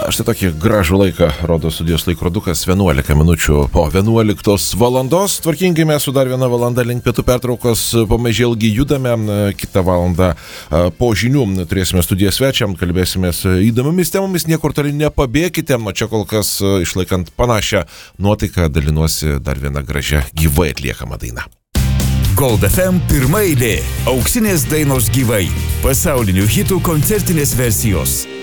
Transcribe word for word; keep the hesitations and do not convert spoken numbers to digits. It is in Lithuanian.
Štai tokį gražų laiką rodo studijos laikrodukas, vienuolika minučių po vienuoliktos valandos. Tvarkinkime su dar viena valanda link pietų pertraukos, pamažėlgi judame. Kitą valandą po žinių turėsime studiją svečiam, kalbėsime įdomomis temomis, niekur toli nepabėkite. O čia kol kas, išlaikant panašią nuotaiką, dalinuosi dar viena gražia gyvai atliekama daina. Gold F M pirma eilė. Auksinės dainos gyvai. Pasaulinių hitų koncertinės versijos.